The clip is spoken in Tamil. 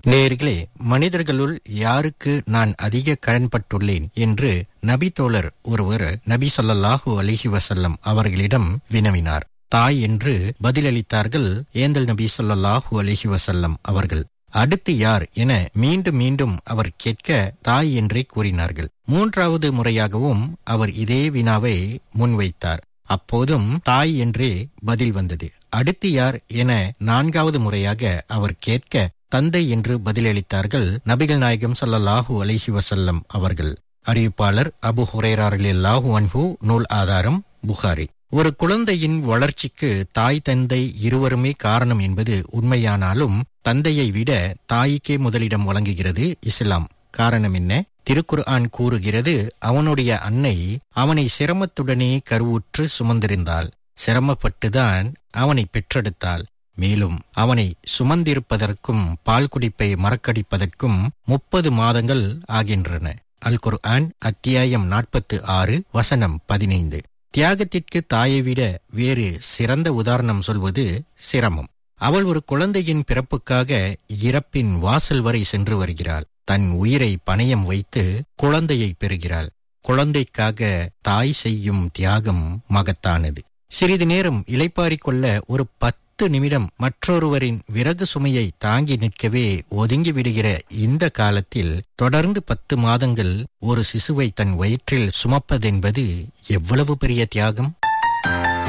நேயர்களே, மனிதர்களுள் யாருக்கு நான் அதிக கடன்பட்டுள்ளேன் என்று நபி தோழர் ஒருவர் நபி ஸல்லல்லாஹு அலைஹி வஸல்லம் அவர்களிடம் வினவினார். தாய் என்று பதிலளித்தார்கள் ஏந்தல் நபி ஸல்லல்லாஹு அலைஹி வஸல்லம் அவர்கள். அடுத்து யார் என மீண்டும் மீண்டும் அவர் கேட்க தாய் என்றே கூறினார்கள். மூன்றாவது முறையாகவும் அவர் இதே வினாவை முன்வைத்தார். அப்போதும் தாய் என்றே பதில் வந்தது. அடுத்து யார் என நான்காவது முறையாக அவர் கேட்க தந்தை என்று பதிலளித்தார்கள் நபிகள் நாயகம் ஸல்லல்லாஹு அலைஹி வஸல்லம் அவர்கள். அறிவிப்பாளர் அபு ஹுரைரா ரலியல்லாஹு அன்ஹு. நூல் ஆதாரம் புகாரி. ஒரு குழந்தையின் வளர்ச்சிக்கு தாய் தந்தை இருவருமே காரணம் என்பது உண்மையானாலும் தந்தையை விட தாய்க்கே முதலிடம் வழங்குகிறது இஸ்லாம். காரணம் என்ன? திருக்குர்ஆன் கூறுகிறது, அவனுடைய அன்னை அவனை சிரமத்துடனே கருவுற்று சுமந்திருந்தாள். சிரமப்பட்டுதான் அவனை பெற்றெடுத்தாள். மேலும் அவனை சுமந்திருப்பதற்கும் பால் குடிப்பை மறக்கடிப்பதற்கும் 30 மாதங்கள் ஆகின்றன. அல் குர்ஆன் அத்தியாயம் 46 வசனம் 15. தியாகத்திற்கு தாயை விட வேறு சிறந்த உதாரணம் சொல்வது சிரமம். அவள் ஒரு குழந்தையின் பிறப்புக்காக இறப்பின் வாசல் வரை சென்று வருகிறாள். தன் உயிரை பணயம் வைத்து குழந்தையை பெறுகிறாள். குழந்தைக்காக தாய் செய்யும் தியாகம் மகத்தானது. சிறிது நேரம் இளைப்பாறிக் கொள்ள ஒரு 10 நிமிடம் மற்றொருவரின் விறகு சுமையை தாங்கி நிற்கவே ஒதுங்கி விடுகிற இந்த காலத்தில் தொடர்ந்து 10 மாதங்கள் ஒரு சிசுவை தன் வயிற்றில் சுமப்பதென்பது எவ்வளவு பெரிய தியாகம்!